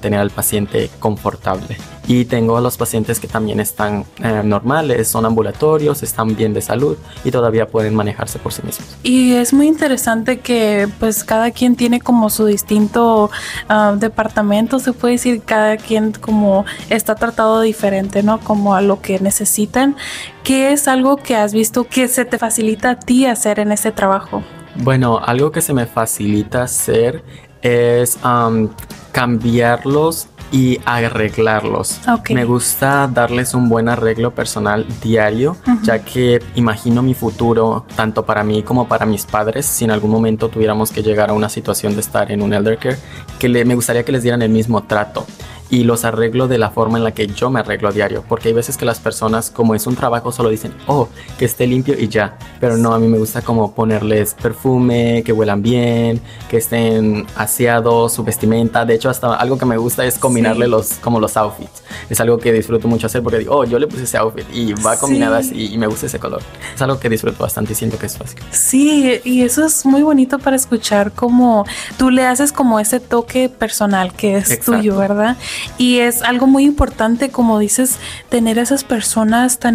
mantener al paciente confortable. Y tengo a los pacientes que también están normales, son ambulatorios, están bien de salud y todavía pueden manejarse por sí mismos. Y es muy interesante que pues cada quien tiene como su distinto departamento, se puede decir, cada quien como está tratado diferente, ¿no? Como a lo que necesitan. ¿Qué es algo que has visto que se te facilita a ti hacer en este trabajo? Bueno, algo que se me facilita hacer es cambiarlos y arreglarlos. Okay. Me gusta darles un buen arreglo personal diario, ya que imagino mi futuro, tanto para mí como para mis padres, si en algún momento tuviéramos que llegar a una situación de estar en un elder care, me gustaría que les dieran el mismo trato. Y los arreglo de la forma en la que yo me arreglo a diario, porque hay veces que las personas, como es un trabajo, solo dicen, oh, que esté limpio y ya, pero no, a mí me gusta como ponerles perfume, que huelan bien, que estén aseados, su vestimenta. De hecho, hasta algo que me gusta es combinarle los outfits. Es algo que disfruto mucho hacer porque digo, oh, yo le puse ese outfit y va combinado así y me gusta ese color. Es algo que disfruto bastante y siento que es fácil. Sí, y eso es muy bonito para escuchar, como tú le haces como ese toque personal que es tuyo, ¿verdad? Y es algo muy importante, como dices, tener esas personas tan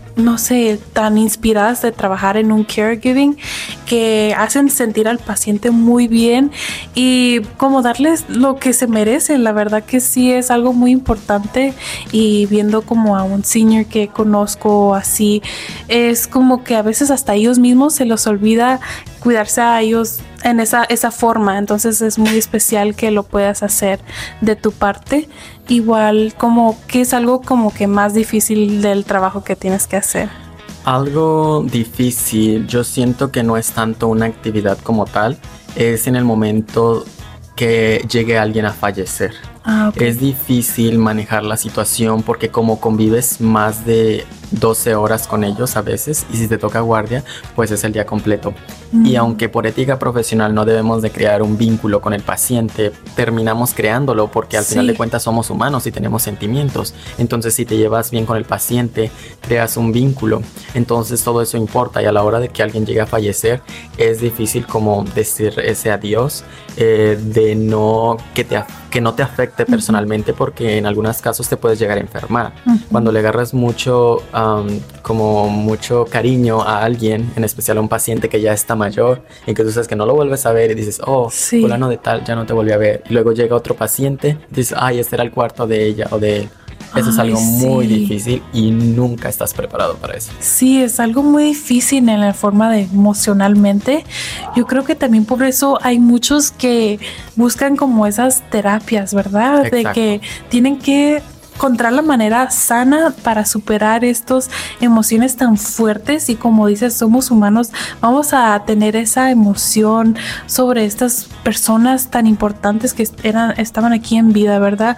inspiradas de trabajar en un caregiving, que hacen sentir al paciente muy bien y como darles lo que se merecen. La verdad que sí es algo muy importante, y viendo como a un senior que conozco así, es como que a veces hasta ellos mismos se los olvida cuidarse a ellos en esa forma. Entonces es muy especial que lo puedas hacer de tu parte. Igual, como que es algo como que más difícil del trabajo que tienes que hacer. Algo difícil, yo siento que no es tanto una actividad como tal, es en el momento que llegue alguien a fallecer. Okay. Es difícil manejar la situación porque como convives más de 12 horas con ellos a veces, y si te toca guardia, pues es el día completo. Y aunque por ética profesional no debemos de crear un vínculo con el paciente, terminamos creándolo porque al final de cuentas somos humanos y tenemos sentimientos. Entonces si te llevas bien con el paciente, creas un vínculo. Entonces todo eso importa, y a la hora de que alguien llegue a fallecer es difícil como decir ese adiós, de no que no te afecte personalmente, porque en algunos casos te puedes llegar a enfermar. Cuando le agarras mucho cariño a alguien, en especial a un paciente que ya está mayor y que tú sabes que no lo vuelves a ver y dices, oh, fulano de tal, ya no te volví a ver, y luego llega otro paciente y dices, ay, este era el cuarto de ella o de él. Eso es algo muy difícil y nunca estás preparado para eso. Sí, es algo muy difícil en la forma de emocionalmente. Yo creo que también por eso hay muchos que buscan como esas terapias, ¿verdad? Exacto. De que tienen que encontrar la manera sana para superar estas emociones tan fuertes, y como dices, somos humanos, vamos a tener esa emoción sobre estas personas tan importantes que estaban aquí en vida, ¿verdad?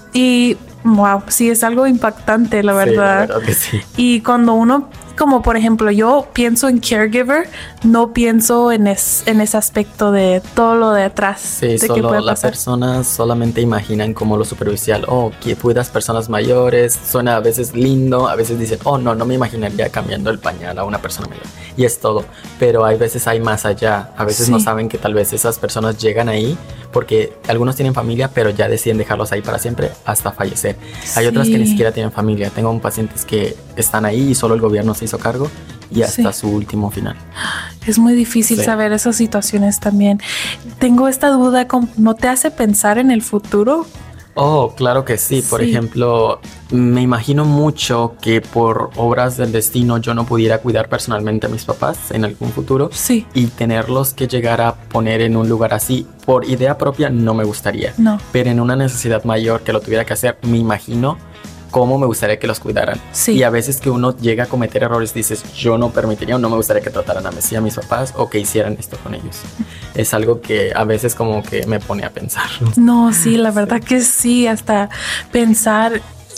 Y wow, sí, es algo impactante, la verdad. Sí, la verdad que sí. Y cuando uno, como por ejemplo, yo pienso en caregiver, no pienso en ese aspecto de todo lo de atrás. Sí, de solo las personas solamente imaginan como lo superficial. Oh, que cuidas personas mayores, suena a veces lindo, a veces dicen, oh, no me imaginaría cambiando el pañal a una persona mayor. Y es todo, pero hay veces hay más allá. A veces no saben que tal vez esas personas llegan ahí porque algunos tienen familia, pero ya deciden dejarlos ahí para siempre hasta fallecer. Hay otras que ni siquiera tienen familia. Tengo pacientes que están ahí y solo el gobierno se hizo cargo y hasta su último final. Es muy difícil saber esas situaciones también. Tengo esta duda, ¿no te hace pensar en el futuro? Oh, claro que sí. Por ejemplo, me imagino mucho que por obras del destino yo no pudiera cuidar personalmente a mis papás en algún futuro. Sí. Y tenerlos que llegar a poner en un lugar así, por idea propia, no me gustaría. No. Pero en una necesidad mayor que lo tuviera que hacer, me imagino cómo me gustaría que los cuidaran. Sí. Y a veces que uno llega a cometer errores, dices, yo no permitiría o no me gustaría que trataran a mis papás o que hicieran esto con ellos. Es algo que a veces como que me pone a pensar. No, sí, la verdad que sí, hasta pensar.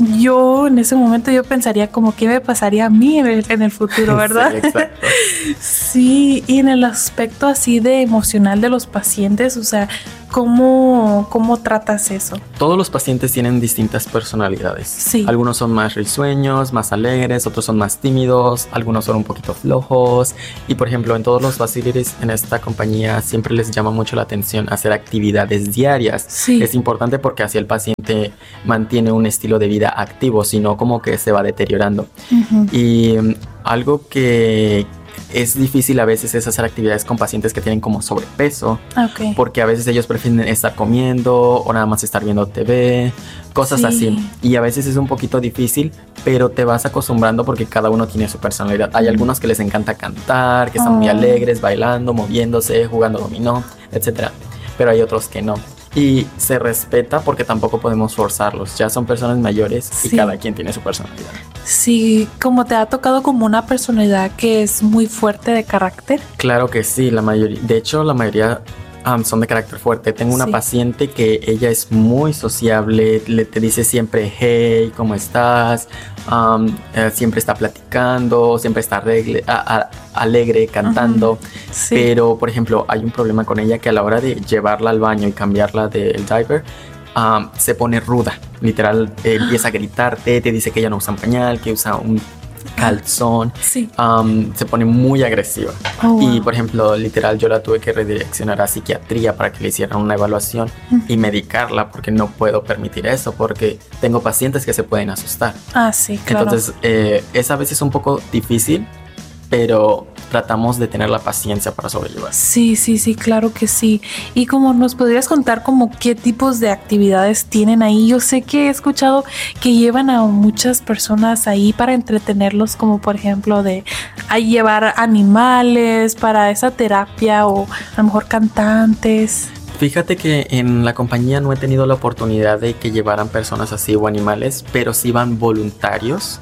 Yo en ese momento yo pensaría como qué me pasaría a mí en el futuro, ¿verdad? Sí, exacto. Sí, y en el aspecto así de emocional de los pacientes, o sea, ¿Cómo tratas eso? Todos los pacientes tienen distintas personalidades. Sí. Algunos son más risueños, más alegres, otros son más tímidos, algunos son un poquito flojos. Y por ejemplo, en todos los facilities en esta compañía siempre les llama mucho la atención hacer actividades diarias. Sí. Es importante porque así el paciente mantiene un estilo de vida activo, sino como que se va deteriorando. Uh-huh. Y algo que es difícil a veces es hacer actividades con pacientes que tienen como sobrepeso, okay, porque a veces ellos prefieren estar comiendo o nada más estar viendo TV, cosas así. Y a veces es un poquito difícil, pero te vas acostumbrando porque cada uno tiene su personalidad. Hay algunos que les encanta cantar, que están muy alegres, bailando, moviéndose, jugando dominó, etc. Pero hay otros que no. Y se respeta porque tampoco podemos forzarlos. Ya son personas mayores y cada quien tiene su personalidad. Sí, como te ha tocado como una personalidad que es muy fuerte de carácter. Claro que sí, la mayoría. De hecho, la mayoría son de carácter fuerte. Tengo una paciente que ella es muy sociable, te dice siempre, hey, ¿cómo estás? Siempre está platicando, siempre está alegre, cantando. Sí. Pero, por ejemplo, hay un problema con ella que a la hora de llevarla al baño y cambiarla del diaper, se pone ruda. Literal, empieza a gritarte, te dice que ella no usa un pañal, que usa un calzón. Sí. Se pone muy agresiva. Y por ejemplo, literal, yo la tuve que redireccionar a psiquiatría para que le hicieran una evaluación y medicarla, porque no puedo permitir eso, porque tengo pacientes que se pueden asustar. Sí, claro. Entonces es a veces un poco difícil, pero tratamos de tener la paciencia para sobrellevar. Sí, claro que sí. Y como nos podrías contar como qué tipos de actividades tienen ahí. Yo sé que he escuchado que llevan a muchas personas ahí para entretenerlos, como por ejemplo de llevar animales para esa terapia, o a lo mejor cantantes. Fíjate que en la compañía no he tenido la oportunidad de que llevaran personas así o animales, pero sí van voluntarios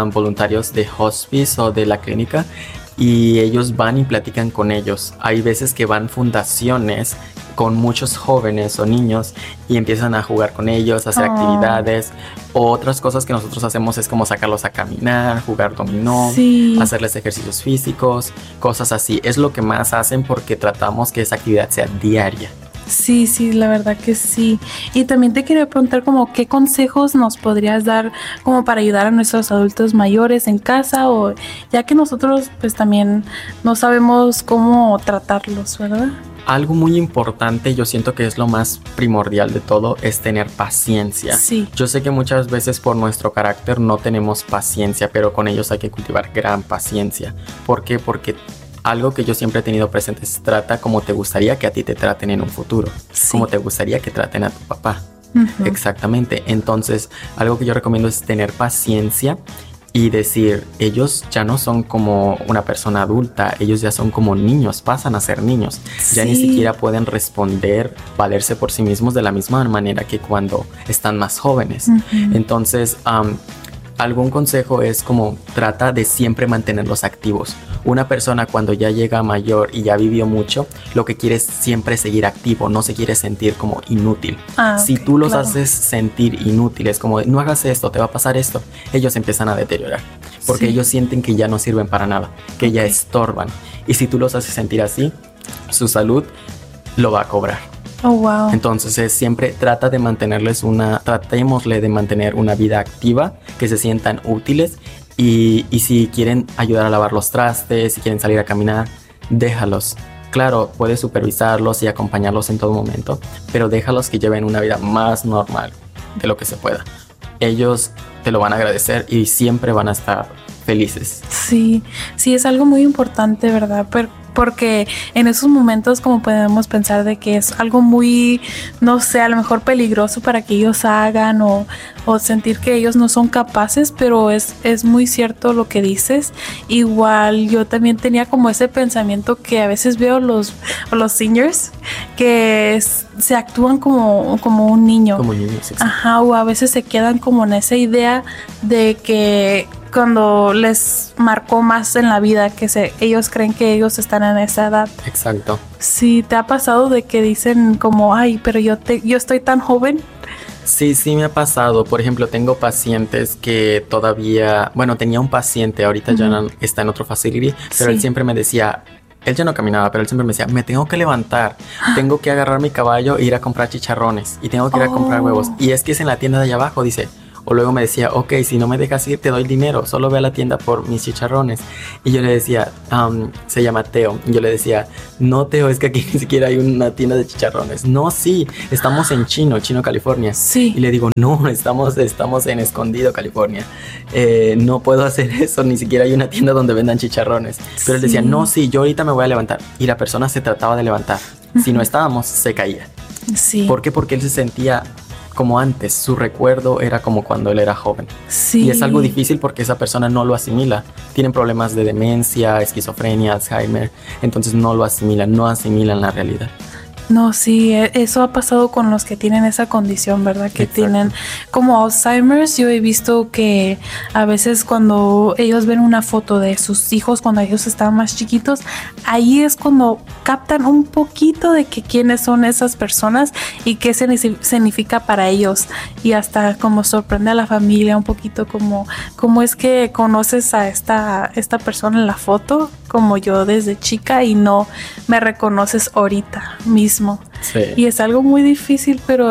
de hospice o de la clínica, y ellos van y platican con ellos. Hay veces que van fundaciones con muchos jóvenes o niños y empiezan a jugar con ellos, a hacer actividades. O otras cosas que nosotros hacemos es como sacarlos a caminar, jugar dominó, hacerles ejercicios físicos, cosas así. Es lo que más hacen porque tratamos que esa actividad sea diaria. Sí, la verdad que sí. Y también te quería preguntar como qué consejos nos podrías dar como para ayudar a nuestros adultos mayores en casa, o ya que nosotros pues también no sabemos cómo tratarlos, ¿verdad? Algo muy importante, yo siento que es lo más primordial de todo, es tener paciencia. Sí. Yo sé que muchas veces por nuestro carácter no tenemos paciencia, pero con ellos hay que cultivar gran paciencia. ¿Por qué? Porque algo que yo siempre he tenido presente es: trata como te gustaría que a ti te traten en un futuro, como te gustaría que traten a tu papá. Uh-huh. Exactamente. Entonces, algo que yo recomiendo es tener paciencia y decir, ellos ya no son como una persona adulta, ellos ya son como niños, pasan a ser niños. Ya ni siquiera pueden responder, valerse por sí mismos de la misma manera que cuando están más jóvenes. Uh-huh. Entonces, algún consejo es como trata de siempre mantenerlos activos. Una persona cuando ya llega mayor y ya vivió mucho, lo que quiere es siempre seguir activo, no se quiere sentir como inútil. Si tú los haces sentir inútiles, como no hagas esto, te va a pasar esto, ellos empiezan a deteriorar, porque ellos sienten que ya no sirven para nada, que ya estorban. Y si tú los haces sentir así, su salud lo va a cobrar. Wow. Entonces siempre tratémosle de mantener una vida activa, que se sientan útiles, y si quieren ayudar a lavar los trastes, si quieren salir a caminar, déjalos. Claro, puedes supervisarlos y acompañarlos en todo momento, pero déjalos que lleven una vida más normal de lo que se pueda. Ellos te lo van a agradecer y siempre van a estar felices. Sí, es algo muy importante, ¿verdad? Porque en esos momentos como podemos pensar de que es algo muy, no sé, a lo mejor peligroso para que ellos hagan, o sentir que ellos no son capaces, pero es muy cierto lo que dices. Igual yo también tenía como ese pensamiento que a veces veo los seniors que se actúan como un niño. Como niños, sí. Ajá, o a veces se quedan como en esa idea de que cuando les marcó más en la vida, que ellos creen que ellos están en esa edad. Exacto. Sí, ¿te ha pasado de que dicen como, ay, pero yo estoy tan joven? Sí, me ha pasado. Por ejemplo, tengo pacientes que todavía... Bueno, tenía un paciente, ahorita ya está en otro facility, pero él siempre me decía, él ya no caminaba, pero él siempre me decía, me tengo que levantar, tengo que agarrar mi caballo e ir a comprar chicharrones y tengo que ir a comprar huevos. Y es que es en la tienda de allá abajo, dice. O luego me decía, ok, si no me dejas ir, te doy dinero, solo ve a la tienda por mis chicharrones. Y yo le decía, se llama Teo. Y yo le decía, no, Teo, es que aquí ni siquiera hay una tienda de chicharrones. No, sí, estamos en Chino, California. Sí. Y le digo, no, estamos en Escondido, California. No puedo hacer eso, ni siquiera hay una tienda donde vendan chicharrones. Pero él decía, no, sí, yo ahorita me voy a levantar. Y la persona se trataba de levantar. Si no estábamos, se caía. Sí. ¿Por qué? Porque él se sentía como antes, su recuerdo era como cuando él era joven. Sí. Y es algo difícil porque esa persona no lo asimila. Tienen problemas de demencia, esquizofrenia, Alzheimer, entonces no lo asimilan, no asimilan la realidad. No, sí, eso ha pasado con los que tienen esa condición, ¿verdad? Que Exacto. tienen como Alzheimer's. Yo he visto que a veces cuando ellos ven una foto de sus hijos cuando ellos estaban más chiquitos, ahí es cuando captan un poquito de que quiénes son esas personas y qué significa para ellos. Y hasta como sorprende a la familia un poquito como es que conoces a esta persona en la foto, como yo desde chica, y no me reconoces ahorita mismo. Sí. Y es algo muy difícil, pero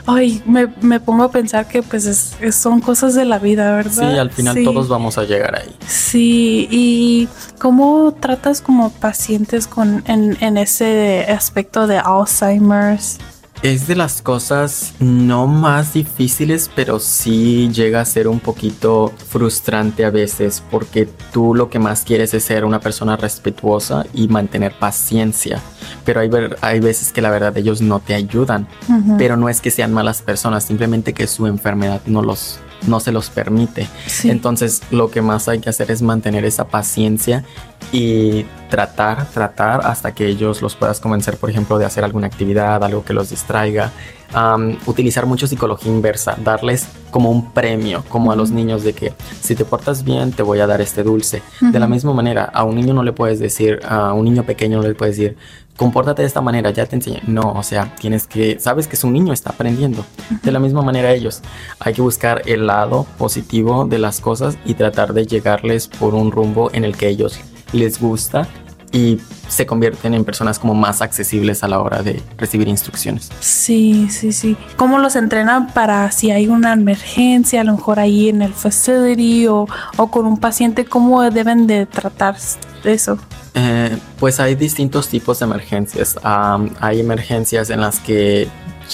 me pongo a pensar que pues son cosas de la vida, ¿verdad? Sí, al final todos vamos a llegar ahí. Sí, ¿y cómo tratas como pacientes en ese aspecto de Alzheimer's? Es de las cosas no más difíciles, pero sí llega a ser un poquito frustrante a veces, porque tú lo que más quieres es ser una persona respetuosa y mantener paciencia. Pero hay veces que la verdad ellos no te ayudan. Pero no es que sean malas personas, simplemente que su enfermedad no se los permite. Sí. Entonces lo que más hay que hacer es mantener esa paciencia y tratar hasta que ellos los puedas convencer, por ejemplo, de hacer alguna actividad, algo que los distraiga. Utilizar mucho psicología inversa, darles como un premio, como a los niños, de que si te portas bien te voy a dar este dulce. De la misma manera, a un niño no le puedes decir, a un niño pequeño no le puedes decir, compórtate de esta manera, ya te enseñé. No, o sea, sabes que es un niño, está aprendiendo. De la misma manera ellos, hay que buscar el lado positivo de las cosas y tratar de llegarles por un rumbo en el que ellos les gusta y se convierten en personas como más accesibles a la hora de recibir instrucciones. Sí. ¿Cómo los entrenan para si hay una emergencia, a lo mejor ahí en el facility o con un paciente, cómo deben de tratar eso? Pues hay distintos tipos de emergencias. Hay emergencias en las que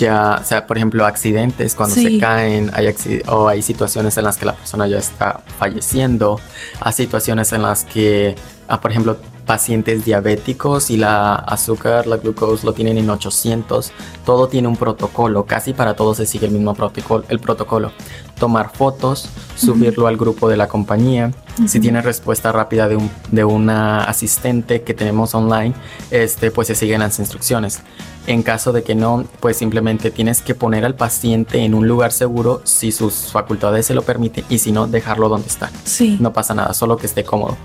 por ejemplo, accidentes cuando se caen, hay situaciones en las que la persona ya está falleciendo, hay situaciones en las que, por ejemplo, pacientes diabéticos y la azúcar, la glucosa lo tienen en 800, todo tiene un protocolo, casi para todos se sigue el mismo protocolo. Tomar fotos, subirlo al grupo de la compañía. Si tiene respuesta rápida de una asistente que tenemos online, pues se siguen las instrucciones. En caso de que no, pues simplemente tienes que poner al paciente en un lugar seguro si sus facultades se lo permiten, y si no, dejarlo donde está. Sí. No pasa nada, solo que esté cómodo.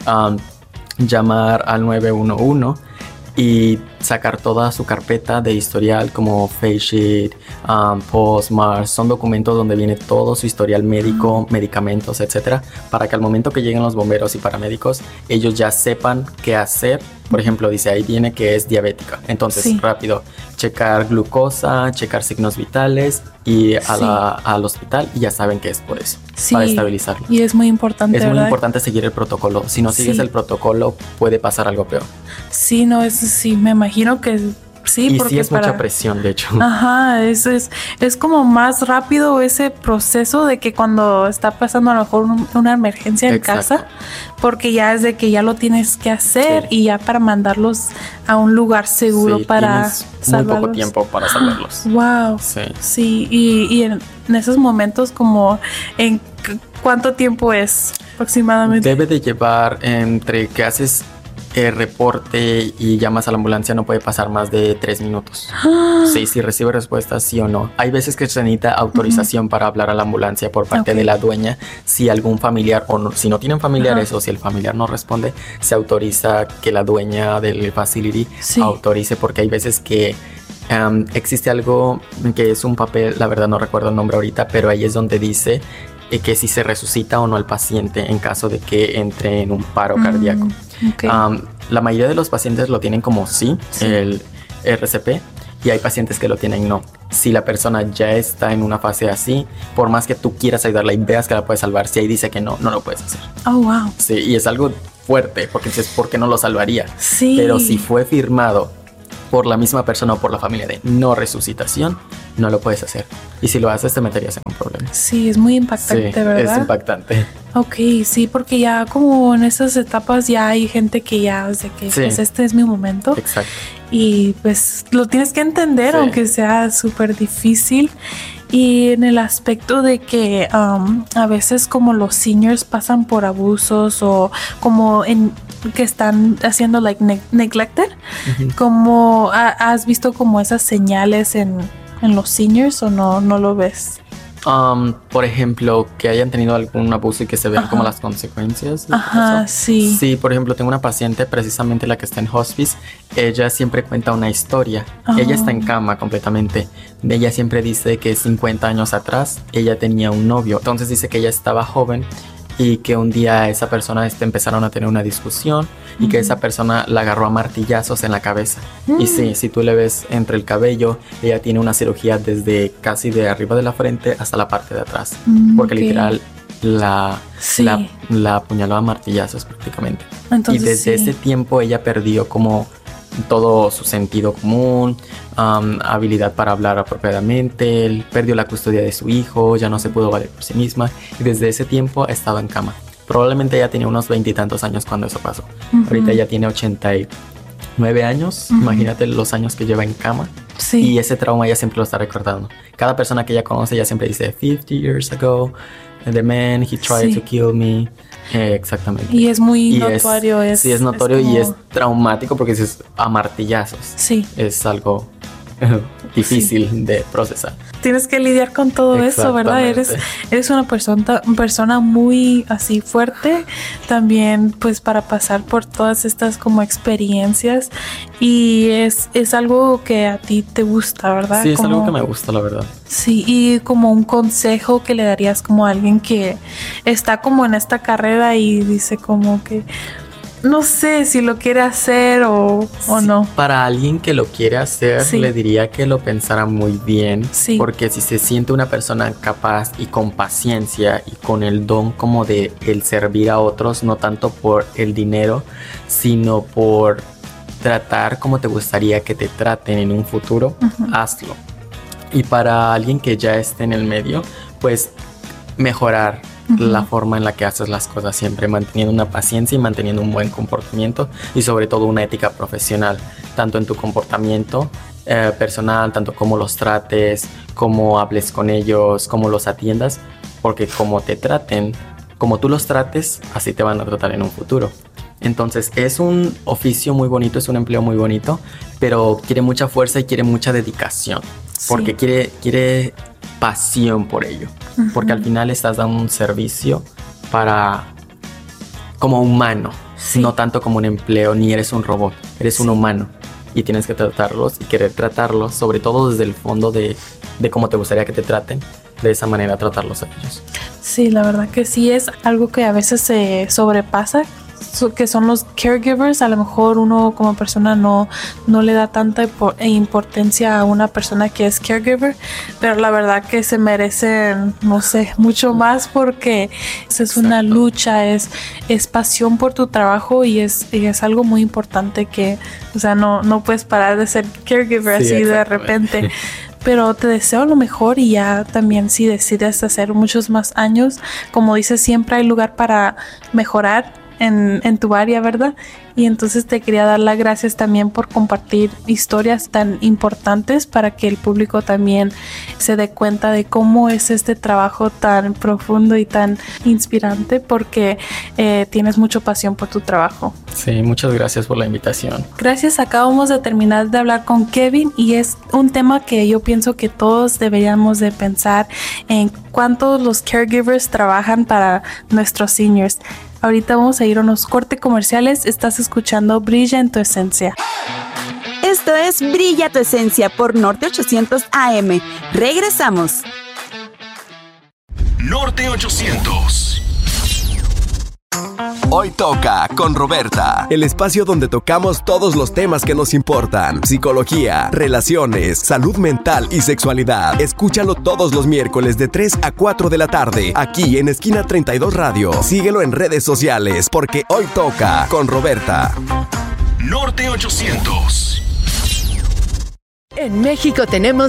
Llamar al 911 y sacar toda su carpeta de historial como face sheet, postmarks. Son documentos donde viene todo su historial médico, medicamentos, etcétera, para que al momento que lleguen los bomberos y paramédicos ellos ya sepan qué hacer. Por ejemplo, dice ahí viene que es diabética, entonces rápido checar glucosa, checar signos vitales y al hospital, y ya saben que es por eso, para estabilizarlo. Y es muy importante, muy importante seguir el protocolo. Si no sigues el protocolo, puede pasar algo peor. Sí, no, eso sí, me imagino que sí, y porque sí es mucha presión, de hecho. Ajá, es como más rápido ese proceso de que cuando está pasando a lo mejor una emergencia en casa, porque ya es de que ya lo tienes que hacer y ya para mandarlos a un lugar seguro para salvarlos. Muy poco tiempo para salvarlos. Wow. Sí, y en esos momentos, como ¿en cuánto tiempo es aproximadamente? Debe de llevar entre que haces reporte y llamas a la ambulancia, no puede pasar más de 3 minutos. Sí, si recibe respuesta sí o no. Hay veces que se necesita autorización para hablar a la ambulancia por parte de la dueña. Si algún familiar o no, si no tienen familiares o si el familiar no responde, se autoriza que la dueña del facility autorice, porque hay veces que existe algo que es un papel, la verdad no recuerdo el nombre ahorita, pero ahí es donde dice que si se resucita o no al paciente en caso de que entre en un paro cardíaco. Okay. La mayoría de los pacientes lo tienen como sí, el RCP, y hay pacientes que lo tienen no. Si la persona ya está en una fase así, por más que tú quieras ayudarla y veas que la puedes salvar, si ahí dice que no, no lo puedes hacer. Oh, wow. Sí, y es algo fuerte, porque dices, ¿por qué no lo salvaría? Sí. Pero si fue firmado por la misma persona o por la familia de no resucitación, no lo puedes hacer. Y si lo haces, te meterías en un problema. Sí, es muy impactante, sí, ¿verdad? Es impactante. Ok, sí, porque ya como en esas etapas ya hay gente que ya es de que pues este es mi momento. Exacto. Y pues lo tienes que entender, aunque sea súper difícil. Y en el aspecto de que a veces como los seniors pasan por abusos o como que están haciendo neglected, como ¿has visto como esas señales en los seniors o no lo ves? Por ejemplo, que hayan tenido algún abuso y que se vean como las consecuencias. Ajá, sí. Sí, por ejemplo, tengo una paciente, precisamente la que está en hospice, ella siempre cuenta una historia. Ella está en cama completamente. Ella siempre dice que 50 años atrás ella tenía un novio. Entonces dice que ella estaba joven y que un día esa persona empezaron a tener una discusión y que esa persona la agarró a martillazos en la cabeza. Y sí, si tú le ves entre el cabello, ella tiene una cirugía desde casi de arriba de la frente hasta la parte de atrás, porque literal la apuñaló a martillazos prácticamente. Entonces, y desde ese tiempo ella perdió como todo su sentido común, habilidad para hablar apropiadamente, él perdió la custodia de su hijo, ya no se pudo valer por sí misma y desde ese tiempo estaba en cama. Probablemente ella tenía unos 20 y tantos años cuando eso pasó. Ahorita ella tiene 89 años, imagínate los años que lleva en cama. Sí. Y ese trauma ella siempre lo está recordando. Cada persona que ella conoce ella siempre dice 50 years ago, the man, he tried to kill me. Exactamente. Y es muy notorio. Sí, es notorio y es traumático porque es a martillazos. Sí. Es algo difícil de procesar. Tienes que lidiar con todo eso, ¿verdad? Eres una persona muy así fuerte también, pues para pasar por todas estas como experiencias y es algo que a ti te gusta, ¿verdad? Sí, es algo que me gusta, la verdad. Sí, y como un consejo que le darías como a alguien que está como en esta carrera y dice como que no sé si lo quiere hacer o no. Para alguien que lo quiere hacer, le diría que lo pensara muy bien. Sí. Porque si se siente una persona capaz y con paciencia y con el don como de el servir a otros, no tanto por el dinero, sino por tratar como te gustaría que te traten en un futuro, hazlo. Y para alguien que ya esté en el medio, pues mejorar la forma en la que haces las cosas siempre, manteniendo una paciencia y manteniendo un buen comportamiento y sobre todo una ética profesional, tanto en tu comportamiento personal, tanto como los trates, cómo hables con ellos, cómo los atiendas, porque como te traten, como tú los trates, así te van a tratar en un futuro. Entonces es un oficio muy bonito, es un empleo muy bonito, pero quiere mucha fuerza y quiere mucha dedicación, porque quiere pasión por ello, porque al final estás dando un servicio como humano, no tanto como un empleo, ni eres un robot, eres un humano y tienes que tratarlos y querer tratarlos, sobre todo desde el fondo de cómo te gustaría que te traten, de esa manera tratarlos a ellos. Sí, la verdad que sí es algo que a veces se sobrepasa, que son los caregivers. A lo mejor uno como persona no le da tanta importancia a una persona que es caregiver, pero la verdad que se merecen, no sé, mucho más porque es una lucha, es pasión por tu trabajo y es algo muy importante que, o sea, no puedes parar de ser caregiver así de repente. Pero te deseo lo mejor y ya también si decides hacer muchos más años, como dices, siempre hay lugar para mejorar en tu área, ¿verdad? Y entonces te quería dar las gracias también por compartir historias tan importantes para que el público también se dé cuenta de cómo es este trabajo tan profundo y tan inspirante, porque tienes mucha pasión por tu trabajo. Sí, muchas gracias por la invitación. Gracias, acabamos de terminar de hablar con Kevin y es un tema que yo pienso que todos deberíamos de pensar en cuántos los caregivers trabajan para nuestros seniors. Ahorita vamos a ir a unos cortes comerciales. Estás escuchando Brilla en tu Esencia. Esto es Brilla tu Esencia por Norte 800 AM. Regresamos. Norte 800. Hoy toca con Roberta, el espacio donde tocamos todos los temas que nos importan: psicología, relaciones, salud mental y sexualidad. Escúchalo todos los miércoles de 3 a 4 de la tarde, aquí en Esquina 32 Radio. Síguelo en redes sociales, porque hoy toca con Roberta. Norte 800. En México tenemos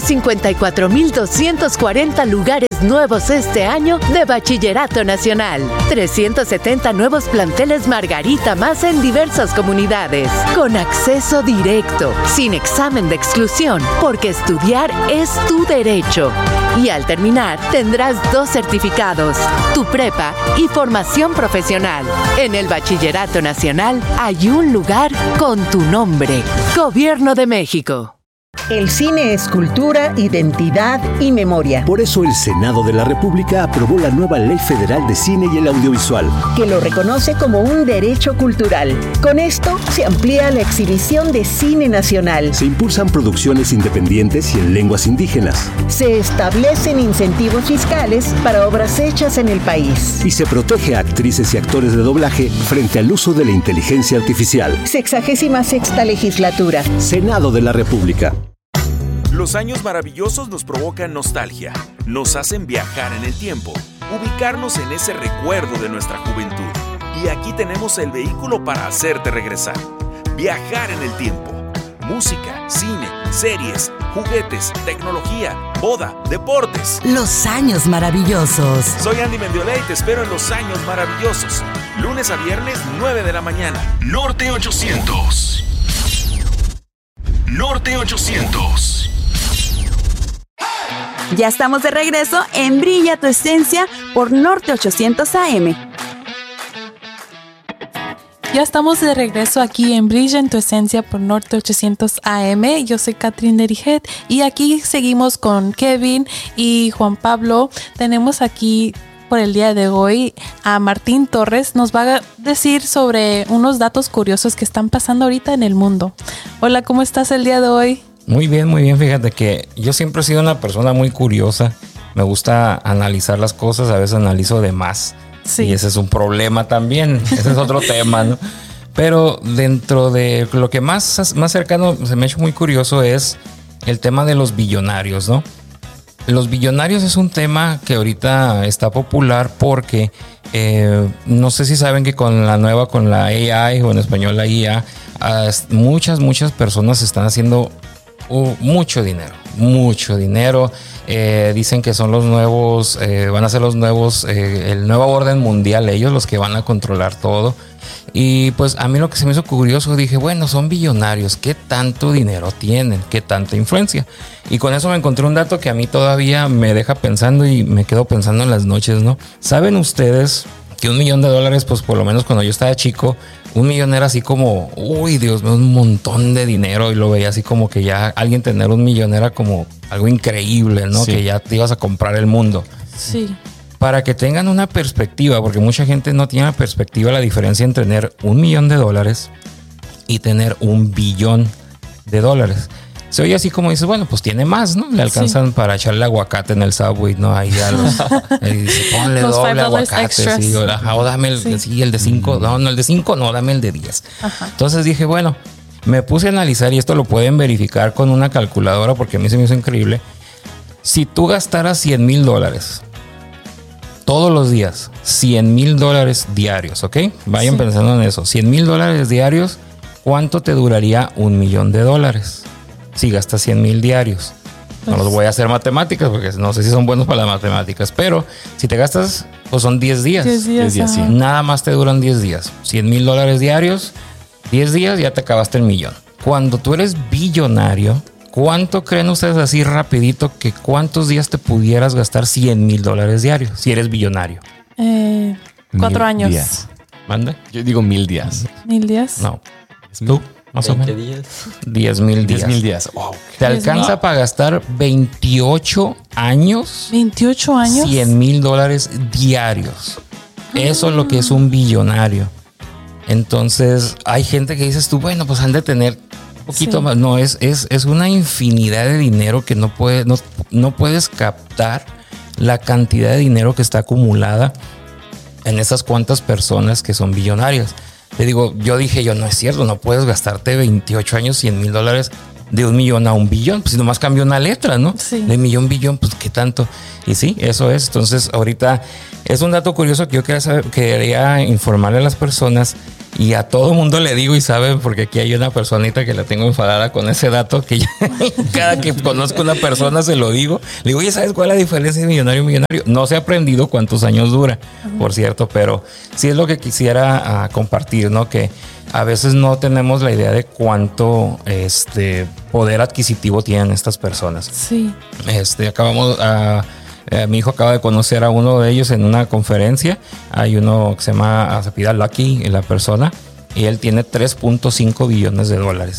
154,240 lugares nuevos este año de Bachillerato Nacional. 370 nuevos planteles Margarita más en diversas comunidades. Con acceso directo, sin examen de exclusión, porque estudiar es tu derecho. Y al terminar, tendrás 2 certificados, tu prepa y formación profesional. En el Bachillerato Nacional hay un lugar con tu nombre. Gobierno de México. El cine es cultura, identidad y memoria. Por eso el Senado de la República aprobó la nueva Ley Federal de Cine y el Audiovisual, que lo reconoce como un derecho cultural. Con esto se amplía la exhibición de cine nacional. Se impulsan producciones independientes y en lenguas indígenas. Se establecen incentivos fiscales para obras hechas en el país. Y se protege a actrices y actores de doblaje frente al uso de la inteligencia artificial. 66ª legislatura. Senado de la República. Los años maravillosos nos provocan nostalgia, nos hacen viajar en el tiempo, ubicarnos en ese recuerdo de nuestra juventud. Y aquí tenemos el vehículo para hacerte regresar. Viajar en el tiempo. Música, cine, series, juguetes, tecnología, boda, deportes. Los años maravillosos. Soy Andy Mendiola y te espero en Los Años Maravillosos. Lunes a viernes, 9 de la mañana. Norte 800. Norte 800. Ya estamos de regreso en Brilla tu Esencia por Norte 800 AM. Ya estamos de regreso aquí en Brilla en tu Esencia por Norte 800 AM. Yo soy Catherine Derijet y aquí seguimos con Kevin y Juan Pablo. Tenemos aquí por el día de hoy a Martín Torres. Nos va a decir sobre unos datos curiosos que están pasando ahorita en el mundo. Hola, ¿cómo estás el día de hoy? Muy bien. Fíjate que yo siempre he sido una persona muy curiosa. Me gusta analizar las cosas, a veces analizo de más. Sí. Y ese es un problema también. Ese es otro tema, ¿no? Pero dentro de lo que más cercano se me ha hecho muy curioso es el tema de los billonarios, ¿no? Los billonarios es un tema que ahorita está popular porque no sé si saben que con la AI o en español la IA, muchas personas están haciendo mucho dinero. Dicen que son los nuevos, van a ser los nuevos, el nuevo orden mundial, ellos los que van a controlar todo. Y pues a mí lo que se me hizo curioso, dije, bueno, son billonarios, ¿qué tanto dinero tienen? ¿Qué tanta influencia? Y con eso me encontré un dato que a mí todavía me deja pensando y me quedo pensando en las noches, ¿no? ¿Saben ustedes que $1,000,000, pues por lo menos cuando yo estaba chico, $1,000,000 era así como, uy, Dios mío, un montón de dinero, y lo veía así como que ya alguien tener $1,000,000 era como algo increíble, ¿no? Sí. Que ya te ibas a comprar el mundo. Sí. Para que tengan una perspectiva, porque mucha gente no tiene una perspectiva, la diferencia entre tener $1,000,000 y tener $1 billón. Se oye así como dices, bueno, pues tiene más, ¿no? Le alcanzan para echarle aguacate en el Subway, ¿no? Ahí ya dice, ponle los doble aguacate. Extras. Sí, o dame el de 5. No, el de 5 no, dame el de 10. Ajá. Entonces dije, bueno, me puse a analizar, y esto lo pueden verificar con una calculadora porque a mí se me hizo increíble. Si tú gastaras $100,000 todos los días, $100,000 diarios, ¿ok? Vayan pensando en eso. $100,000 diarios, ¿cuánto te duraría $1,000,000? Si gastas 100,000 diarios. No los voy a hacer matemáticas porque no sé si son buenos para las matemáticas, pero si te gastas, pues son 10 días. 10 días, sí. Nada más te duran 10 días. $100,000 diarios, 10 días, ya te acabaste el millón. Cuando tú eres billonario, ¿cuánto creen ustedes así rapidito que cuántos días te pudieras gastar $100,000 diarios si eres billonario? 4 años. Días. ¿Manda? Yo digo 1,000 días. ¿1,000 días? No. ¿Tú? Más o menos. 10,000 días. 10,000 días. Wow. Te alcanza para gastar 28 años. 28 años. $100,000 diarios. Eso es lo que es un billonario. Entonces, hay gente que dices tú, bueno, pues han de tener un poquito más. No, es una infinidad de dinero que no puedes captar la cantidad de dinero que está acumulada. en esas cuantas personas que son billonarias. Le digo, yo dije, no es cierto, no puedes gastarte 28 años, $100,000 de 1 millón a 1 billón. Pues si nomás cambió una letra, ¿no? Sí. De millón, billón, pues qué tanto. Y sí, eso es. Entonces, ahorita es un dato curioso que yo quería informarle a las personas. Y a todo mundo le digo y saben, porque aquí hay una personita que la tengo enfadada con ese dato, que cada que conozco a una persona se lo digo. Le digo, oye, ¿sabes cuál es la diferencia de millonario y millonario? No se ha aprendido cuántos años dura, por cierto, pero sí es lo que quisiera compartir, ¿no? Que a veces no tenemos la idea de cuánto poder adquisitivo tienen estas personas. Sí. Mi hijo acaba de conocer a uno de ellos en una conferencia. Hay uno que se apellida Lucky, la persona, y él tiene $3.5 billones.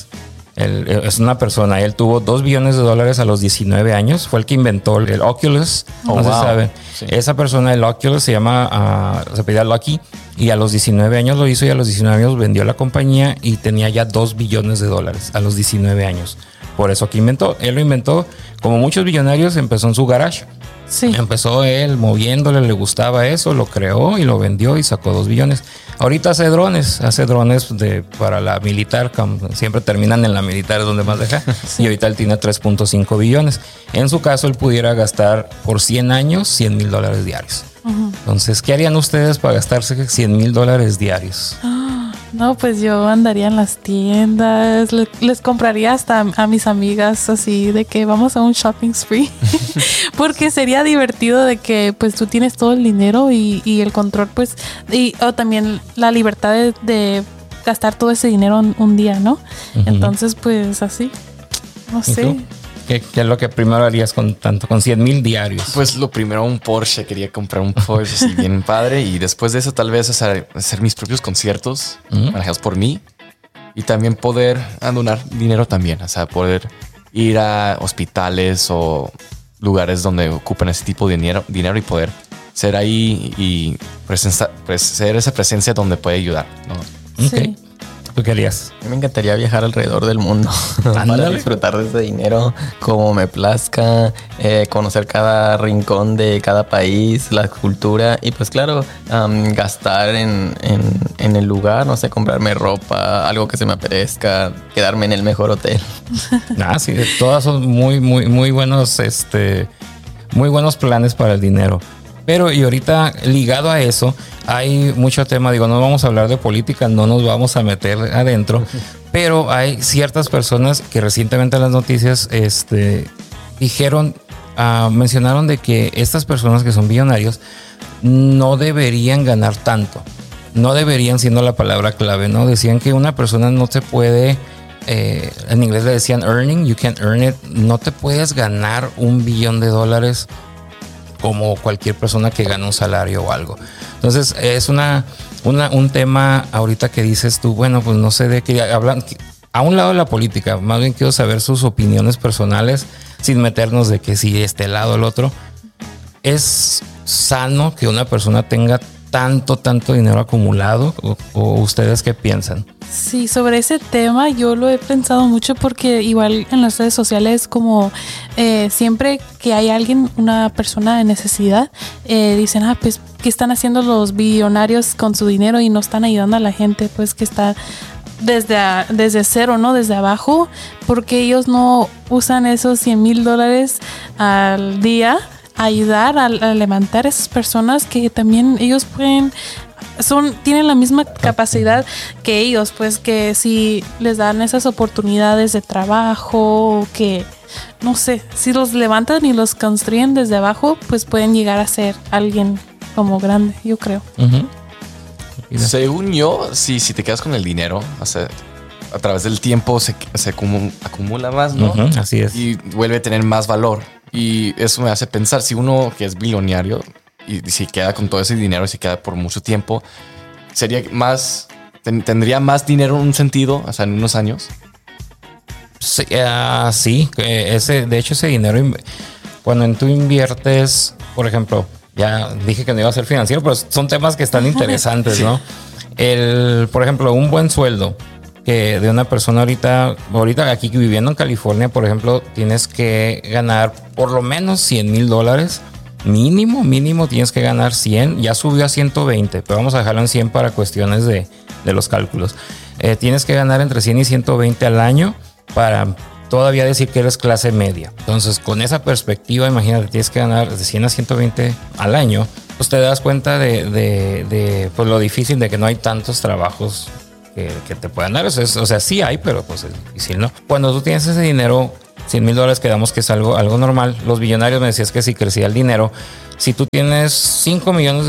Es una persona, él tuvo $2 billones a los 19 años. Fue el que inventó el Oculus. No se sabe. Sí. Esa persona, el Oculus, se apellida Lucky, y a los 19 años lo hizo, y a los 19 años vendió la compañía y tenía ya $2 billones a los 19 años. Por eso que inventó. Él lo inventó, como muchos billonarios, empezó en su garage. Sí. Empezó él moviéndole, le gustaba eso, lo creó y lo vendió y sacó $2 billones. Ahorita hace drones para la militar, siempre terminan en la militar, es donde más deja. Sí. Y ahorita él tiene 3.5 billones. En su caso, él pudiera gastar por 100 años $100,000 diarios. Entonces, ¿qué harían ustedes para gastarse $100,000 diarios? No, pues yo andaría en las tiendas, les compraría hasta a mis amigas así de que vamos a un shopping spree, porque sería divertido de que pues tú tienes todo el dinero y el control pues, o también la libertad de gastar todo ese dinero en un día, ¿no? Entonces pues así, no sé. ¿Tú? ¿Qué es lo que primero harías con 100,000 diarios? Pues lo primero, un Porsche. Quería comprar un Porsche así bien padre. Y después de eso, tal vez hacer mis propios conciertos manejados por mí. Y también poder donar dinero también. O sea, poder ir a hospitales o lugares donde ocupan ese tipo de dinero y poder ser ahí y ser esa presencia donde puede ayudar, ¿no? Sí. Okay. ¿Tú qué harías? A mí me encantaría viajar alrededor del mundo para disfrutar de ese dinero como me plazca, conocer cada rincón de cada país, la cultura y pues claro, gastar en el lugar, no sé, comprarme ropa, algo que se me apetezca, quedarme en el mejor hotel. Sí, todas son muy buenos, muy buenos planes para el dinero. Pero y ahorita ligado a eso hay mucho tema, no vamos a hablar de política, no nos vamos a meter adentro, pero hay ciertas personas que recientemente en las noticias mencionaron de que estas personas que son billonarios no deberían ganar tanto, no deberían, siendo la palabra clave, ¿no? Decían que una persona no se puede, en inglés le decían earning, you can't earn it, no te puedes ganar $1 billón como cualquier persona que gana un salario o algo. Entonces es un tema ahorita que dices tú, bueno, pues no sé de qué hablan. A un lado de la política, más bien quiero saber sus opiniones personales sin meternos de que si este lado o el otro. ¿Es sano que una persona tenga tanto dinero acumulado? ¿O ustedes qué piensan? Sí, sobre ese tema yo lo he pensado mucho porque igual en las redes sociales como siempre que hay una persona de necesidad, dicen, pues, ¿qué están haciendo los billonarios con su dinero y no están ayudando a la gente? Pues que está desde cero, ¿no? Desde abajo, porque ellos no usan esos $100,000 al día a ayudar a levantar a esas personas que también ellos tienen la misma capacidad que ellos, pues que si les dan esas oportunidades de trabajo, que no sé, si los levantan y los construyen desde abajo, pues pueden llegar a ser alguien como grande, yo creo. Según yo, si te quedas con el dinero, o sea, a través del tiempo se acumula más, ¿no? Así es. Y vuelve a tener más valor. Y eso me hace pensar, si uno que es billonario y si queda con todo ese dinero y se queda por mucho tiempo, tendría más dinero en un sentido, o sea, en unos años. Sí, de hecho ese dinero, cuando tú inviertes, por ejemplo, ya dije que no iba a ser financiero, pero son temas que están interesantes, ¿no? Por ejemplo, un buen sueldo que de una persona ahorita aquí viviendo en California, por ejemplo, tienes que ganar por lo menos $100,000 mínimo tienes que ganar 100. Ya subió a 120, pero vamos a dejarlo en 100 para cuestiones de los cálculos. Tienes que ganar entre 100 y 120 al año para todavía decir que eres clase media. Entonces, con esa perspectiva, imagínate, tienes que ganar de 100 a 120 al año. Pues te das cuenta de pues lo difícil de que no hay tantos trabajos que te puedan dar. O sea, sí hay, pero pues es difícil, ¿no? Cuando tú tienes ese dinero, $100,000, quedamos que es algo normal. Los billonarios me decías que si crecía el dinero, si tú tienes $5 millones,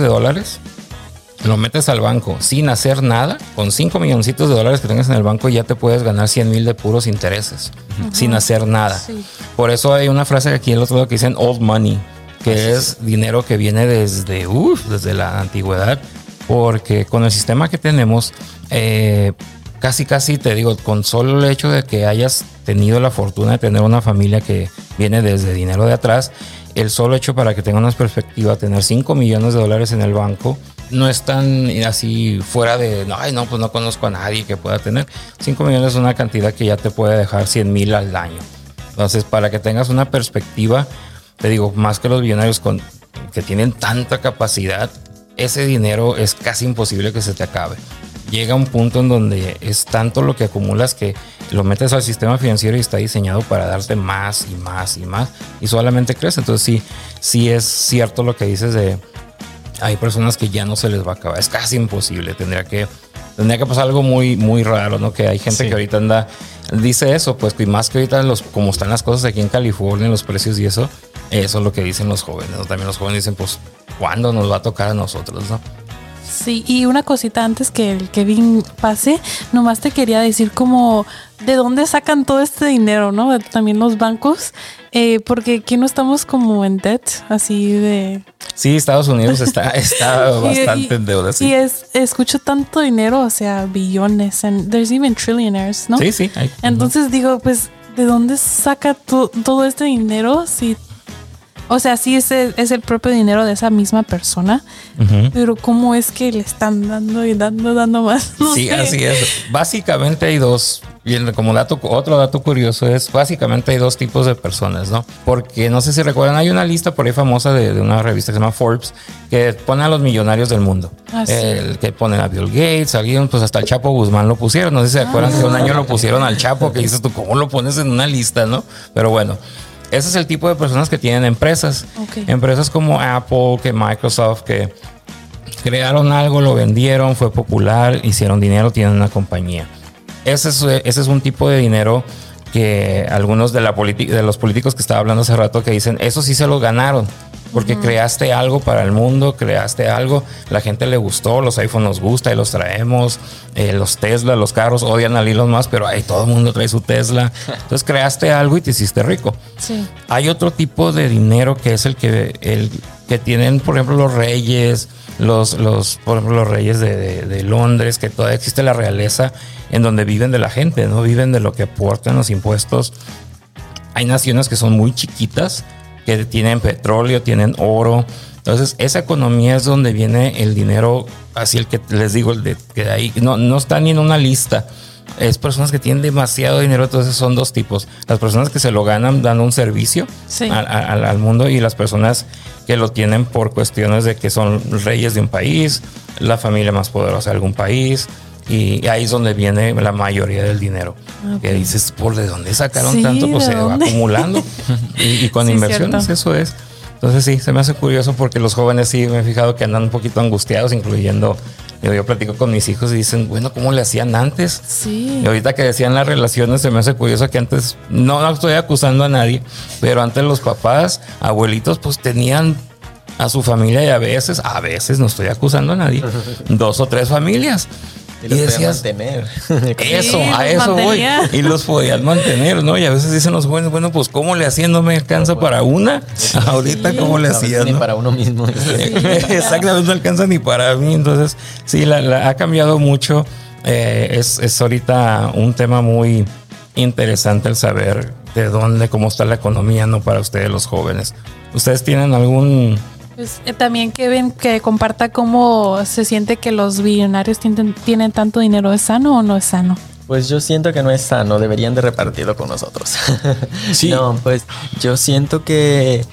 lo metes al banco sin hacer nada, con $5 milloncitos que tengas en el banco ya te puedes ganar 100,000 de puros intereses, sin hacer nada. Sí. Por eso hay una frase aquí el otro lado que dicen old money, que es dinero que viene desde la antigüedad, porque con el sistema que tenemos, casi te digo, con solo el hecho de que hayas tenido la fortuna de tener una familia que viene desde dinero de atrás, el solo hecho para que tenga una perspectiva, tener $5 millones en el banco, no es tan así fuera de, no, pues no conozco a nadie que pueda tener. 5 millones es una cantidad que ya te puede dejar 100,000 al año. Entonces, para que tengas una perspectiva, te digo, más que los billonarios que tienen tanta capacidad, ese dinero es casi imposible que se te acabe. Llega un punto en donde es tanto lo que acumulas que lo metes al sistema financiero y está diseñado para darte más y más y más, y solamente crece. Entonces sí es cierto lo que dices de hay personas que ya no se les va a acabar, es casi imposible. Tendría que pasar algo muy, muy raro, ¿no? Que hay gente que ahorita dice eso, pues, y más que ahorita como están las cosas aquí en California, los precios y eso es lo que dicen los jóvenes, ¿no? También los jóvenes dicen, pues, ¿cuándo nos va a tocar a nosotros, no? Sí, y una cosita antes que el Kevin pase, nomás te quería decir como de dónde sacan todo este dinero, ¿no? También los bancos, porque aquí no estamos como en debt, así de... Sí, Estados Unidos está bastante en deuda. Sí. Y escucho tanto dinero, o sea, billones, and there's even trillionaires, ¿no? Sí. Entonces digo, pues, ¿de dónde saca todo este dinero? Sí. O sea, sí es el propio dinero de esa misma persona, pero ¿cómo es que le están dando y dando más? No sé. Así es. Básicamente hay dos, y como otro dato curioso es, básicamente hay dos tipos de personas, ¿no? Porque no sé si recuerdan, hay una lista por ahí famosa de una revista que se llama Forbes, que pone a los millonarios del mundo. Sí. El que ponen a Bill Gates, alguien, pues hasta el Chapo Guzmán lo pusieron. No sé si se acuerdan que un año lo pusieron al Chapo, que dices tú, ¿cómo lo pones en una lista, no? Pero bueno. Ese es el tipo de personas que tienen empresas. Okay. Empresas como Apple, que Microsoft, que crearon algo, lo vendieron, fue popular, hicieron dinero, tienen una compañía. Ese es un tipo de dinero que algunos de los políticos que estaba hablando hace rato que dicen, eso sí se lo ganaron. Porque creaste algo para el mundo, creaste algo, la gente le gustó, los iPhones nos gusta y los traemos, los Tesla, los carros odian a Elon Musk, pero todo el mundo trae su Tesla. Entonces creaste algo y te hiciste rico. Sí. Hay otro tipo de dinero que es el que tienen, por ejemplo, los reyes, por ejemplo, los reyes de Londres, que todavía existe la realeza en donde viven de la gente, no viven de lo que aportan los impuestos. Hay naciones que son muy chiquitas, que tienen petróleo, tienen oro. Entonces, esa economía es donde viene el dinero, así el que les digo, que de ahí no está ni en una lista. Es personas que tienen demasiado dinero. Entonces son dos tipos: las personas que se lo ganan dando un servicio al mundo, y las personas que lo tienen por cuestiones de que son reyes de un país, la familia más poderosa de algún país. Y ahí es donde viene la mayoría del dinero. Okay. Que dices, ¿por de dónde sacaron tanto? Pues se va acumulando. y con inversiones, cierto. Eso es. Entonces sí, se me hace curioso porque los jóvenes sí me he fijado que andan un poquito angustiados, incluyendo, yo platico con mis hijos y dicen, bueno, ¿cómo le hacían antes? Sí. Y ahorita que decían las relaciones, se me hace curioso que antes, no estoy acusando a nadie, pero antes los papás, abuelitos, pues tenían a su familia, y a veces, no estoy acusando a nadie, 2 o 3 familias. Y los decías, mantener. A eso voy. Y los podían mantener, ¿no? Y a veces dicen los jóvenes, bueno, pues ¿cómo le hacían? No me alcanza para una. Ahorita, ¿cómo le hacían? Ni para uno mismo. Exactamente, no alcanza ni para mí. Entonces, sí, ha cambiado mucho. Es ahorita un tema muy interesante el saber de dónde, cómo está la economía, ¿no? Para ustedes, los jóvenes. ¿Ustedes tienen algún...? Pues también Kevin, que comparta cómo se siente que los billonarios tienen tanto dinero. ¿Es sano o no es sano? Pues yo siento que no es sano, deberían de repartirlo con nosotros. Sí. No, pues yo siento que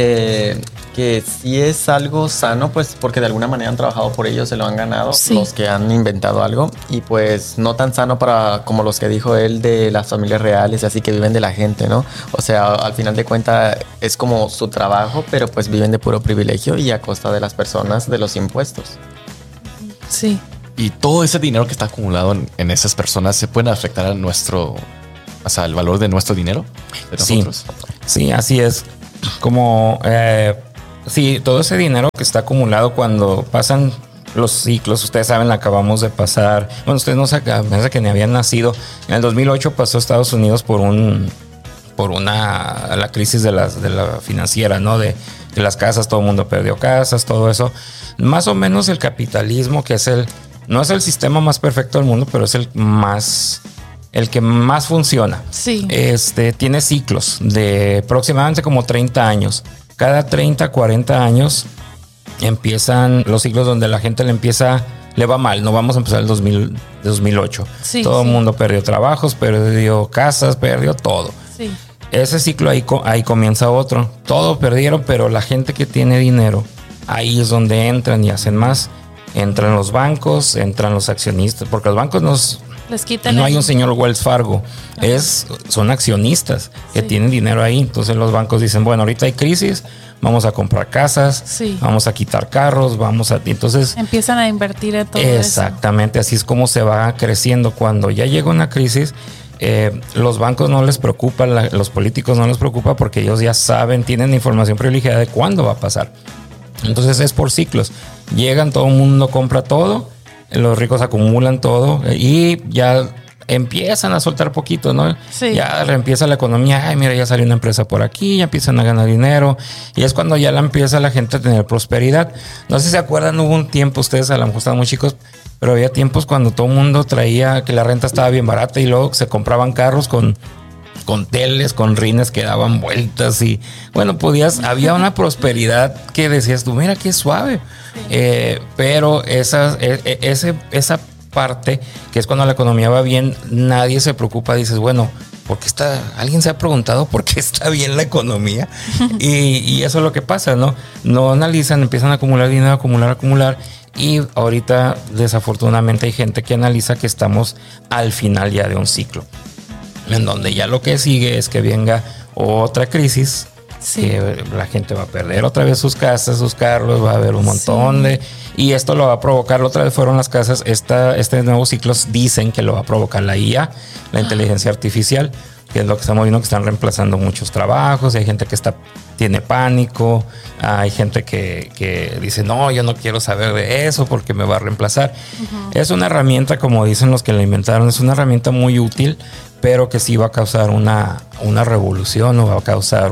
sí es algo sano, pues porque de alguna manera han trabajado por ello, se lo han ganado, los que han inventado algo, y pues no tan sano para como los que dijo él de las familias reales, así que viven de la gente, ¿no? O sea, al final de cuentas es como su trabajo, pero pues viven de puro privilegio y a costa de las personas, de los impuestos. Sí. Y todo ese dinero que está acumulado en esas personas se puede afectar a nuestro, o sea, el valor de nuestro dinero de nosotros. Sí, así es. Como, sí, todo ese dinero que está acumulado cuando pasan los ciclos, ustedes saben, acabamos de pasar, bueno, ustedes no saben, pensé que ni habían nacido. En el 2008 pasó Estados Unidos por la crisis de la financiera, ¿no? De las casas, todo el mundo perdió casas, todo eso. Más o menos el capitalismo, que es no es el sistema más perfecto del mundo, pero es el que más funciona. Sí. Tiene ciclos de aproximadamente como 30 años. Cada 30, 40 años empiezan los ciclos donde la gente le va mal. No vamos a empezar el 2008. Sí, todo el mundo perdió trabajos, perdió casas, perdió todo. Sí. Ese ciclo ahí comienza otro. Todo perdieron, pero la gente que tiene dinero, ahí es donde entran y hacen más. Entran los bancos, entran los accionistas, porque los bancos les quitan no hay un señor Wells Fargo, son accionistas que tienen dinero ahí. Entonces los bancos dicen, bueno, ahorita hay crisis, vamos a comprar casas, vamos a quitar carros, entonces empiezan a invertir en todo exactamente, así es como se va creciendo. Cuando ya llega una crisis, los bancos no les preocupa, los políticos no les preocupa, porque ellos ya saben, tienen información privilegiada de cuándo va a pasar. Entonces es por ciclos. Llegan, todo el mundo compra todo, los ricos acumulan todo y ya empiezan a soltar poquito, ¿no? Sí. Ya empieza la economía. Ay, mira, ya salió una empresa por aquí, ya empiezan a ganar dinero. Y es cuando ya empieza la gente a tener prosperidad. No sé si se acuerdan, hubo un tiempo, ustedes a lo mejor estaban muy chicos, pero había tiempos cuando todo el mundo traía que la renta estaba bien barata y luego se compraban carros con teles, con rines que daban vueltas y bueno, había una prosperidad que decías tú, mira qué suave. Pero esa parte, que es cuando la economía va bien, nadie se preocupa, dices, bueno, alguien se ha preguntado por qué está bien la economía. y eso es lo que pasa, ¿no? No analizan, empiezan a acumular dinero, acumular. Y ahorita, desafortunadamente, hay gente que analiza que estamos al final ya de un ciclo, en donde ya lo que sigue es que venga otra crisis, que la gente va a perder otra vez sus casas, sus carros, va a haber un montón y esto lo va a provocar, otra vez fueron las casas, este nuevo ciclo dicen que lo va a provocar la IA, la inteligencia artificial, que es lo que estamos viendo, que están reemplazando muchos trabajos, hay gente que tiene pánico, hay gente que dice, no, yo no quiero saber de eso porque me va a reemplazar. Es una herramienta, como dicen los que la inventaron, es una herramienta muy útil, pero que sí va a causar una revolución o va a causar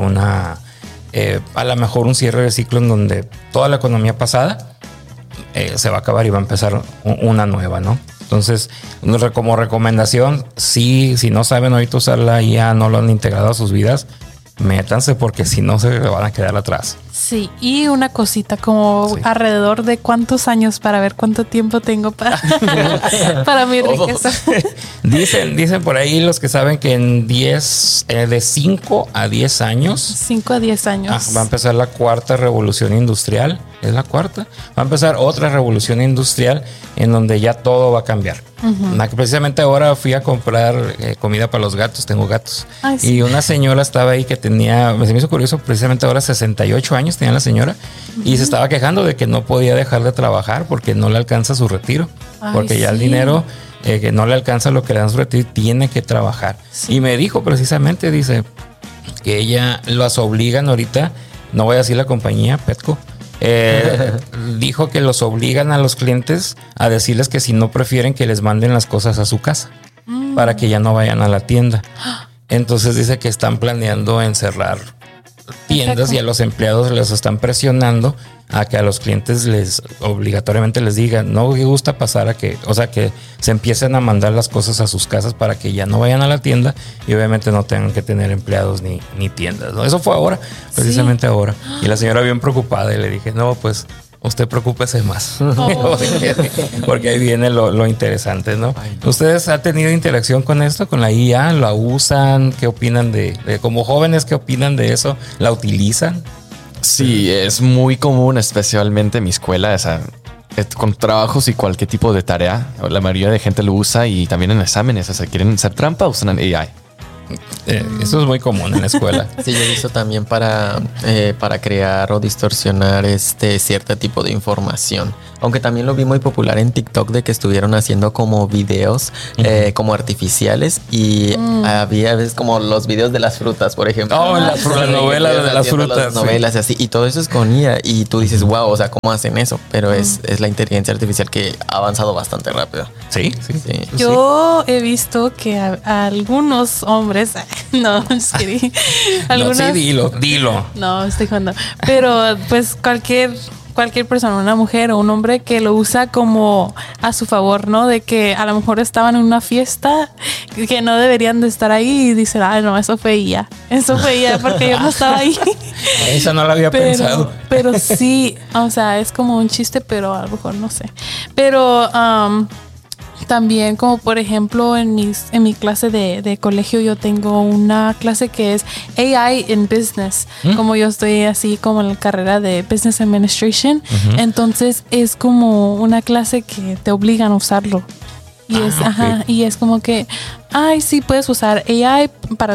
a lo mejor un cierre de ciclo en donde toda la economía pasada se va a acabar y va a empezar una nueva, ¿no? Entonces, como recomendación, si no saben ahorita usar la IA, no lo han integrado a sus vidas, métanse porque si no se van a quedar atrás. Sí, y una cosita como alrededor de cuántos años para ver cuánto tiempo tengo para mi riqueza. Dicen por ahí los que saben que en de 5 a 10 años. 5 a 10 años. Va a empezar la cuarta revolución industrial. ¿Es la cuarta? Va a empezar otra revolución industrial en donde ya todo va a cambiar. Precisamente ahora fui a comprar comida para los gatos. Tengo gatos. Ay, sí. Y una señora estaba ahí que se me hizo curioso, precisamente ahora 68 años tenía la señora y se estaba quejando de que no podía dejar de trabajar porque no le alcanza su retiro. Porque ya el dinero que no le alcanza lo que le dan su retiro, tiene que trabajar. Y me dijo precisamente, dice, que ella las obligan ahorita, no voy a decir la compañía, Petco, dijo que los obligan a los clientes a decirles que si no prefieren que les manden las cosas a su casa para que ya no vayan a la tienda. Entonces dice que están planeando encerrar tiendas y a los empleados les están presionando a que a los clientes obligatoriamente les digan, no me gusta pasar que se empiecen a mandar las cosas a sus casas para que ya no vayan a la tienda y obviamente no tengan que tener empleados ni tiendas, ¿no? Eso fue ahora, precisamente ahora. Y la señora bien preocupada y le dije, no, pues usted preocúpese más. Porque ahí viene lo interesante, ¿no? ¿Ustedes han tenido interacción con esto, con la IA? ¿La usan? ¿Qué opinan de como jóvenes, qué opinan de eso? ¿La utilizan? Sí, es muy común, especialmente en mi escuela, con trabajos y cualquier tipo de tarea. La mayoría de gente lo usa y también en exámenes. O sea, quieren hacer trampa, usan AI. Eso es muy común en la escuela. Sí, yo he visto también para crear o distorsionar cierto tipo de información. Aunque también lo vi muy popular en TikTok de que estuvieron haciendo como videos como artificiales y había veces como los videos de las frutas, por ejemplo. Oh, la novela de las frutas. Las novelas y así. Y todo eso es con IA y tú dices, wow, o sea, ¿cómo hacen eso? Pero es la inteligencia artificial que ha avanzado bastante rápido. Sí. Yo he visto que a algunos hombres, no, es kidding. No, sí, dilo. No, estoy jugando. Pero pues cualquier persona, una mujer o un hombre que lo usa como a su favor, ¿no? De que a lo mejor estaban en una fiesta que no deberían de estar ahí y dicen, no, eso fue ella porque yo no estaba ahí. Esa no la había pensado. Pero sí, o sea, es como un chiste, pero a lo mejor no sé. Pero también, como por ejemplo en mi clase de colegio, yo tengo una clase que es AI in Business. Como yo estoy así como en la carrera de Business Administration, entonces es como una clase que te obligan a usarlo. Y es como que, sí, puedes usar AI para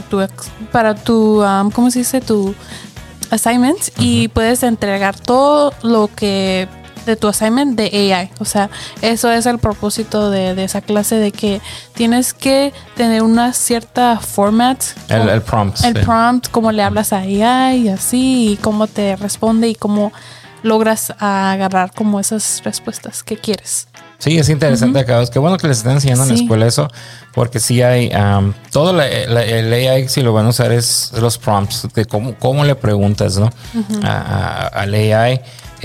tu ¿cómo se dice? Tu assignment, y puedes entregar todo lo que de tu assignment de AI. O sea, eso es el propósito de esa clase, de que tienes que tener una cierta format. El prompt. El prompt, cómo le hablas a AI y así, y cómo te responde y cómo logras agarrar como esas respuestas que quieres. Sí, es interesante acá. Es que bueno que les están enseñando en la escuela eso, porque sí hay todo el AI, si lo van a usar, es los prompts, de cómo le preguntas, ¿no? Al AI.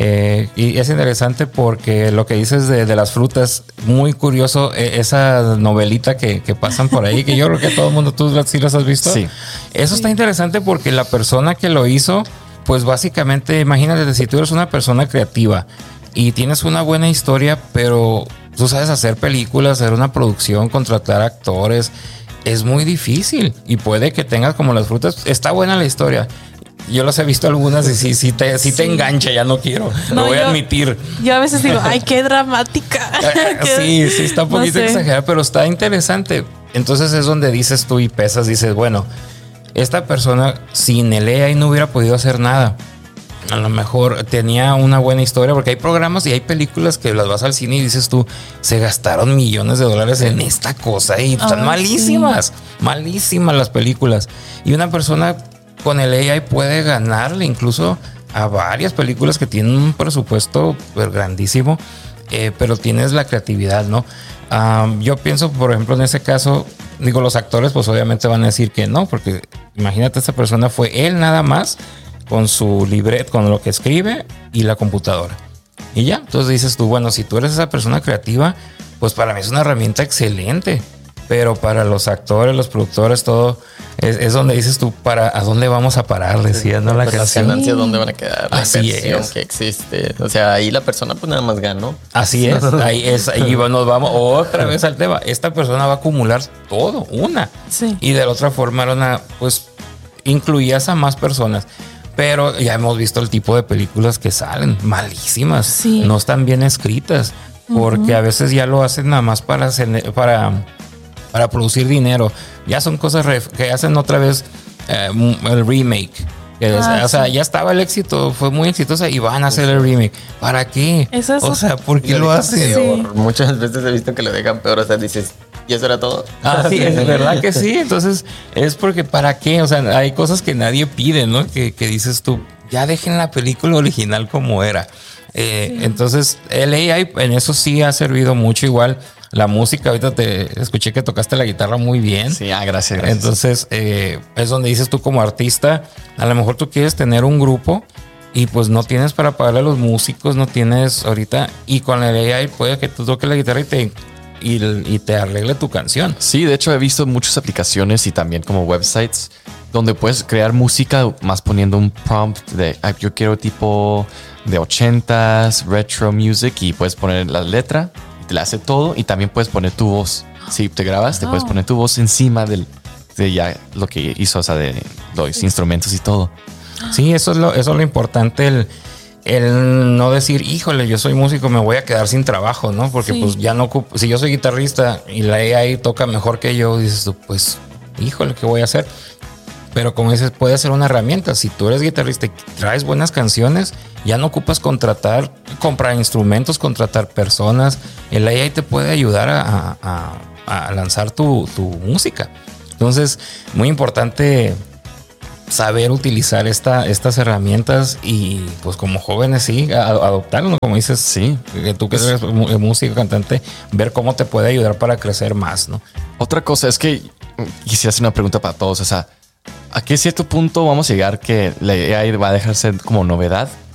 Y es interesante porque lo que dices de las frutas, muy curioso, esa novelita que pasan por ahí, que yo creo que todo el mundo, ¿tú sí las has visto? Sí. Eso está interesante porque la persona que lo hizo, pues básicamente, imagínate, si tú eres una persona creativa y tienes una buena historia, pero tú sabes hacer películas, hacer una producción, contratar actores, es muy difícil y puede que tengas como las frutas. Está buena la historia. Yo los he visto algunas y sí te engancha, ya no quiero. Lo voy a admitir. Yo a veces digo, ay, qué dramática. Sí, está un poquito exagerada, pero está interesante. Entonces es donde dices tú y pesas, dices, bueno, esta persona sin el AI no hubiera podido hacer nada. A lo mejor tenía una buena historia, porque hay programas y hay películas que las vas al cine y dices tú, se gastaron millones de dólares en esta cosa y están malísimas las películas. Y una persona con el AI puede ganarle incluso a varias películas que tienen un presupuesto grandísimo, pero tienes la creatividad, ¿no? Yo pienso, por ejemplo, en ese caso, digo, los actores pues obviamente van a decir que no, porque imagínate, esta persona fue él nada más con su libret, con lo que escribe y la computadora. Y ya, entonces dices tú, bueno, si tú eres esa persona creativa, pues para mí es una herramienta excelente. Pero para los actores, los productores, todo es donde dices tú, ¿a dónde vamos a parar? Decía, ¿no? Las ganancias, ¿dónde van a quedar? La inversión que existe. O sea, ahí la persona pues nada más ganó. Así es. Ahí nos vamos otra vez al tema. Esta persona va a acumular todo, Sí. Y de la otra forma, pues incluías a más personas. Pero ya hemos visto el tipo de películas que salen malísimas. Sí. No están bien escritas. Porque a veces ya lo hacen nada más para producir dinero. Ya son cosas que hacen otra vez el remake. O sea, ya estaba el éxito, fue muy exitosa y van a hacer el remake. ¿Para qué? O sea, ¿por qué lo hacen? Sí. Muchas veces he visto que lo dejan peor. O sea, dices, ¿y eso era todo? Sí, es verdad que sí. Entonces, es porque ¿para qué? O sea, hay cosas que nadie pide, ¿no? Que dices tú, ya dejen la película original como era. Entonces, el AI en eso sí ha servido mucho. Igual la música, ahorita te escuché que tocaste la guitarra muy bien. Sí, gracias. Entonces, es donde dices tú como artista, a lo mejor tú quieres tener un grupo y pues no tienes para pagarle a los músicos, no tienes ahorita, y con el AI puede que tú toques la guitarra y te arregle tu canción. Sí, de hecho he visto muchas aplicaciones y también como websites donde puedes crear música más poniendo un prompt de yo quiero tipo de 80s, retro music, y puedes poner la letra y te la hace todo, y también puedes poner tu voz. Si te grabas, te puedes poner tu voz encima de ya lo que hizo, o sea, de los instrumentos y todo. Sí, eso es lo importante, el no decir, híjole, yo soy músico, me voy a quedar sin trabajo, ¿no? Porque pues ya no ocupo, si yo soy guitarrista y la AI toca mejor que yo, dices tú, pues, híjole, ¿qué voy a hacer? Pero como dices, puede ser una herramienta. Si tú eres guitarrista y traes buenas canciones, ya no ocupas comprar instrumentos, contratar personas. El AI te puede ayudar a lanzar tu música. Entonces, muy importante saber utilizar estas herramientas y pues como jóvenes adoptarlo, ¿no? Como dices, que tú que eres músico, cantante, ver cómo te puede ayudar para crecer más, ¿no? Otra cosa es que quisiera hacer una pregunta para todos, o sea, ¿a qué cierto punto vamos a llegar que la AI va a dejar ser como novedad